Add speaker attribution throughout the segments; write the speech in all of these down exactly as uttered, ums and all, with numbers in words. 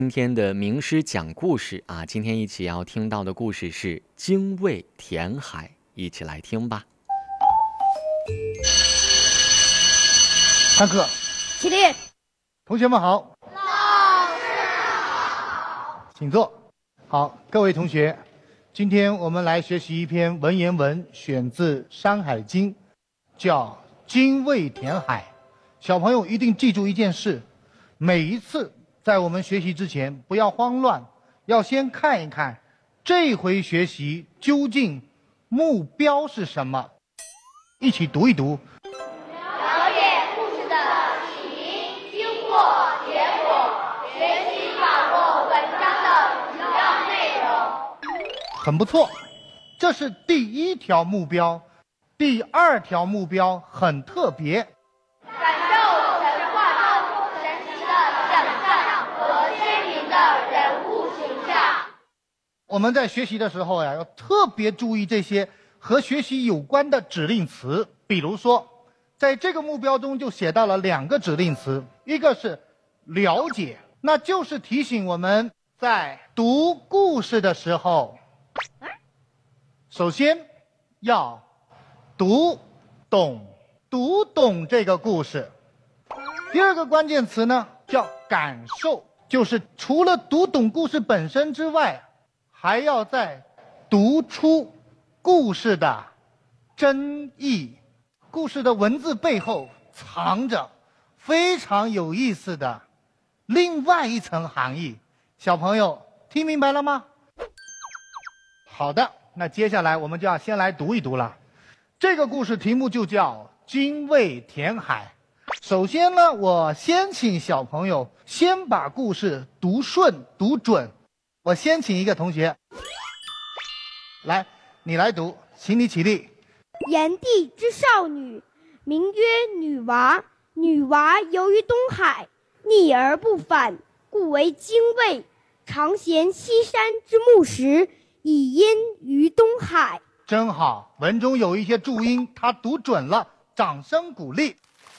Speaker 1: 今天的名师讲故事啊，今天一起要听到的故事是《精卫填海》，一起来听吧。
Speaker 2: 上课，
Speaker 3: 起立。
Speaker 2: 同学们好。
Speaker 3: 老师好。
Speaker 2: 请坐。好，各位同学，今天我们来学习一篇文言文，选自《山海经》，叫《精卫填海》。小朋友一定记住一件事，每一次在我们学习之前不要慌乱，要先看一看这回学习究竟目标是什么，一起读一读。
Speaker 3: 了解故事的起因、经过、结果，学习把握文章的主要内容。
Speaker 2: 很不错，这是第一条目标。第二条目标很特别，
Speaker 3: 感受神话中神奇的想象和鲜明的人物形象。
Speaker 2: 我们在学习的时候呀，要特别注意这些和学习有关的指令词。比如说，在这个目标中就写到了两个指令词，一个是了解，那就是提醒我们在读故事的时候，首先要读懂，读懂这个故事。第二个关键词呢，叫感受，就是除了读懂故事本身之外，还要再读出故事的真意。故事的文字背后藏着非常有意思的另外一层含义。小朋友听明白了吗？好的，那接下来我们就要先来读一读了。这个故事题目就叫《精卫填海》。首先呢，我先请小朋友先把故事读顺读准。我先请一个同学来，你来读，请你起立。
Speaker 4: 炎帝之少女，名曰女娃。女娃游于东海，溺而不返，故为精卫。常衔西山之木石，以因于东海。
Speaker 2: 真好，文中有一些注音，他读准了，掌声鼓励。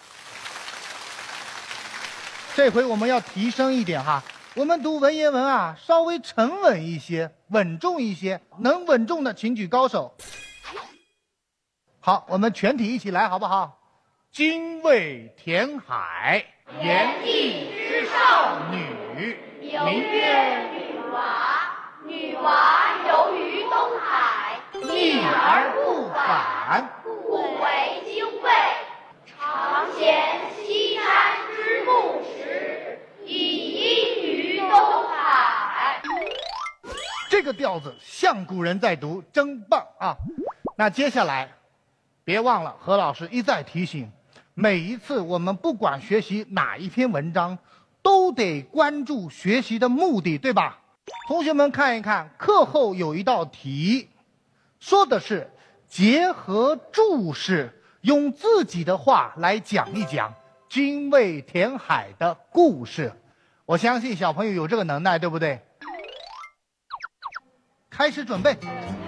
Speaker 2: 这回我们要提升一点哈，我们读文言文啊，稍微沉稳一些，稳重一些，能稳重的请举高手。好，我们全体一起来好不好？精卫填海，
Speaker 3: 炎帝之少
Speaker 2: 女，
Speaker 3: 名曰女娃。女娃游于东海，
Speaker 2: 溺而不返，
Speaker 3: 故为精卫。常衔西山之木石，以因于东海。
Speaker 2: 这个调子像古人在读，真棒啊！那接下来别忘了，何老师一再提醒，每一次我们不管学习哪一篇文章，都得关注学习的目的，对吧？同学们看一看，课后有一道题，说的是结合注释，用自己的话来讲一讲精卫填海的故事。我相信小朋友有这个能耐，对不对？开始准备。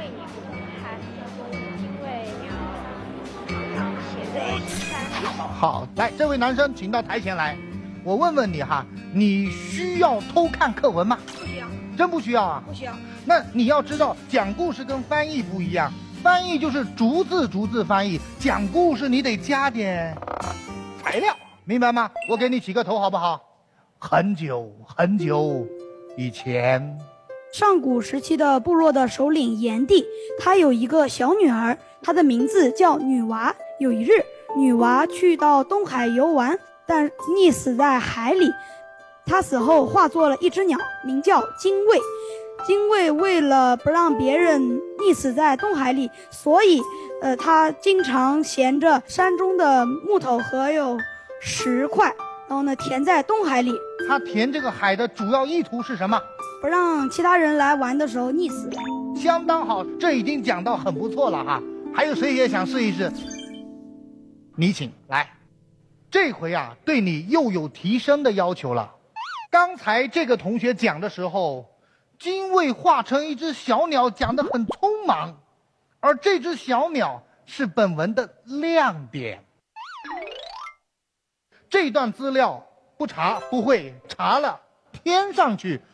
Speaker 2: 好，来，这位男生请到台前来。我问问你哈，你需要偷看课文吗？
Speaker 5: 不需要。
Speaker 2: 真不需要啊？
Speaker 5: 不需要。
Speaker 2: 那你要知道，讲故事跟翻译不一样，翻译就是逐字逐字翻译，讲故事你得加点材料，明白吗？我给你起个头好不好？很久很久以前，
Speaker 5: 上古时期的部落的首领炎帝，他有一个小女儿，她的名字叫女娃。有一日，女娃去到东海游玩，但溺死在海里。她死后化作了一只鸟，名叫精卫。精卫为了不让别人溺死在东海里，所以呃，他经常衔着山中的木头和有石块，然后呢填在东海里。
Speaker 2: 他填这个海的主要意图是什么？
Speaker 5: 不让其他人来玩的时候溺死。
Speaker 2: 相当好，这已经讲到很不错了哈。还有谁也想试一试？你请来。这回啊，对你又有提升的要求了。刚才这个同学讲的时候，精卫化成一只小鸟，讲得很匆忙，而这只小鸟是本文的亮点。这段资料不查不会，查了天上去，